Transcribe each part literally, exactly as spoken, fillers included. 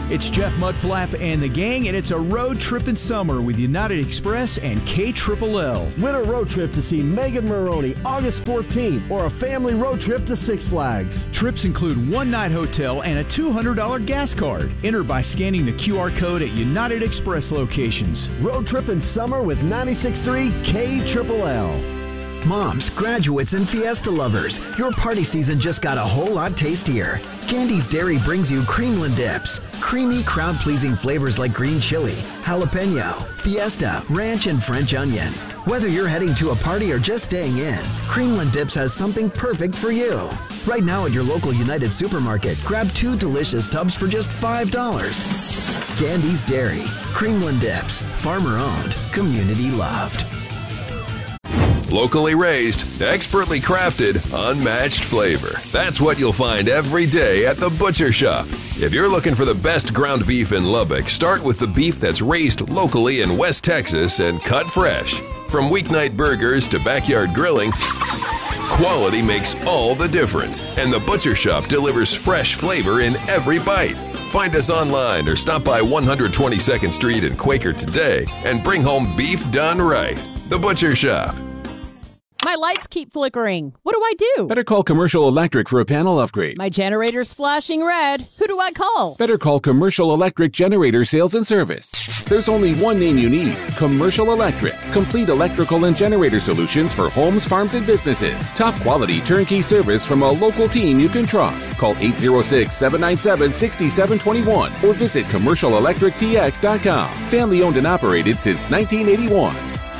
It's Jeff Mudflap and the gang, and it's a road trip in summer with United Express and K L L. Win a road trip to see Megan Maroney August fourteenth, or a family road trip to Six Flags. Trips include one-night hotel and a two hundred dollars gas card. Enter by scanning the Q R code at United Express locations. Road trip in summer with ninety-six point three K L L. Moms, graduates, and Fiesta lovers, your party season just got a whole lot tastier. Gandy's Dairy brings you Creamland Dips. Creamy, crowd-pleasing flavors like green chili, jalapeno, Fiesta, ranch, and French onion. Whether you're heading to a party or just staying in, Creamland Dips has something perfect for you. Right now at your local United Supermarket, grab two delicious tubs for just five dollars. Gandy's Dairy. Creamland Dips. Farmer-owned. Community-loved. Locally raised, expertly crafted, unmatched flavor. That's what you'll find every day at The Butcher Shop. If you're looking for the best ground beef in Lubbock, start with the beef that's raised locally in West Texas and cut fresh. From weeknight burgers to backyard grilling, quality makes all the difference. And The Butcher Shop delivers fresh flavor in every bite. Find us online or stop by one twenty-second Street in Quaker today and bring home beef done right. The Butcher Shop. My lights keep flickering. What do I do? Better call Commercial Electric for a panel upgrade. My generator's flashing red. Who do I call? Better call Commercial Electric Generator Sales and Service. There's only one name you need, Commercial Electric. Complete electrical and generator solutions for homes, farms, and businesses. Top quality turnkey service from a local team you can trust. Call eight zero six, seven nine seven, six seven two one or visit commercial electric t x dot com. Family owned and operated since nineteen eighty-one.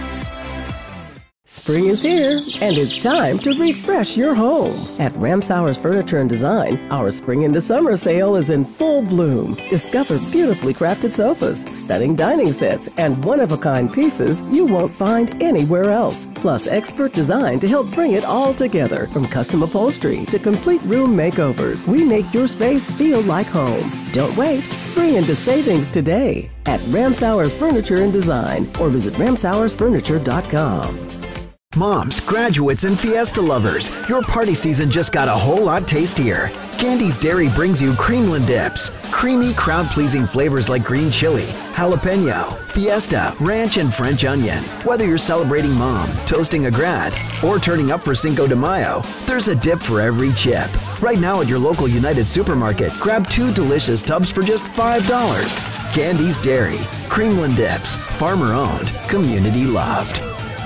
Spring is here, and it's time to refresh your home. At Ramsauer's Furniture and Design, our spring into summer sale is in full bloom. Discover beautifully crafted sofas, stunning dining sets, and one-of-a-kind pieces you won't find anywhere else. Plus expert design to help bring it all together. From custom upholstery to complete room makeovers, we make your space feel like home. Don't wait. Spring into savings today at Ramsauer's Furniture and Design or visit ramsauers furniture dot com. Moms, graduates, and Fiesta lovers, your party season just got a whole lot tastier. Gandy's Dairy brings you Creamland Dips. Creamy, crowd-pleasing flavors like green chili, jalapeno, Fiesta, ranch, and French onion. Whether you're celebrating mom, toasting a grad, or turning up for Cinco de Mayo, there's a dip for every chip. Right now at your local United Supermarket, grab two delicious tubs for just five dollars. Gandy's Dairy. Creamland Dips. Farmer-owned. Community-loved.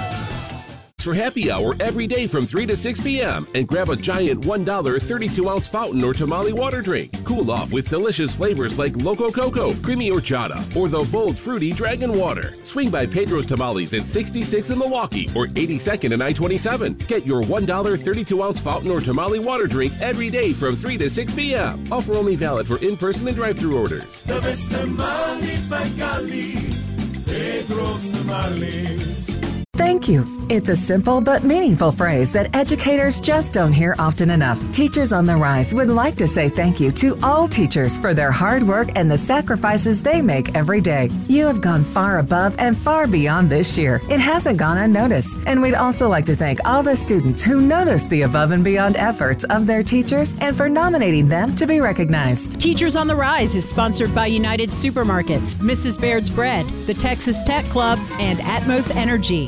For happy hour every day from three to six p.m. and grab a giant one dollar thirty-two ounce fountain or tamale water drink. Cool off with delicious flavors like Loco Coco, Creamy Horchata, or the bold fruity Dragon Water. Swing by Pedro's Tamales at sixty-six in Milwaukee or eighty-second and I twenty-seven. Get your one dollar thirty-two ounce fountain or tamale water drink every day from three to six p.m. Offer only valid for in-person and drive-thru orders. The best tamale by golly, Pedro's Tamales. Thank you. It's a simple but meaningful phrase that educators just don't hear often enough. Teachers on the Rise would like to say thank you to all teachers for their hard work and the sacrifices they make every day. You have gone far above and far beyond this year. It hasn't gone unnoticed. And we'd also like to thank all the students who noticed the above and beyond efforts of their teachers and for nominating them to be recognized. Teachers on the Rise is sponsored by United Supermarkets, Missus Baird's Bread, the Texas Tech Club, and Atmos Energy.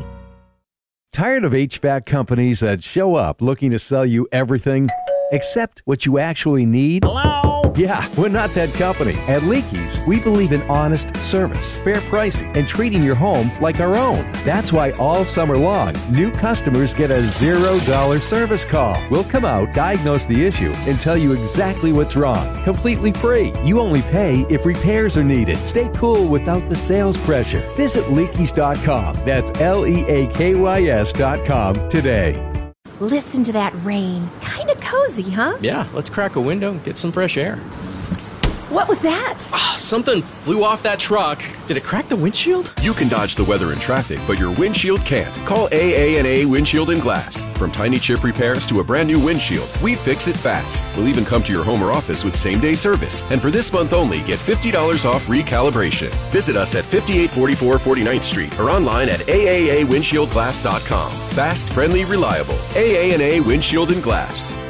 Tired of H V A C companies that show up looking to sell you everything except what you actually need? Hello? Yeah, we're not that company. At Leakey's, we believe in honest service, fair pricing, and treating your home like our own. That's why all summer long, new customers get a zero dollar service call. We'll come out, diagnose the issue, and tell you exactly what's wrong. Completely free. You only pay if repairs are needed. Stay cool without the sales pressure. Visit leakeys dot com. That's L E A K Y S dot com today. Listen to that rain. Kind of cozy, huh? Yeah, let's crack a window and get some fresh air. What was that? Ah, something flew off that truck. Did it crack the windshield? You can dodge the weather and traffic, but your windshield can't. Call A A and A Windshield and Glass. From tiny chip repairs to a brand new windshield, we fix it fast. We'll even come to your home or office with same-day service. And for this month only, get fifty dollars off recalibration. Visit us at fifty-eight forty-four forty-ninth Street or online at A A A windshield glass dot com. Fast, friendly, reliable. A A and A Windshield and Glass.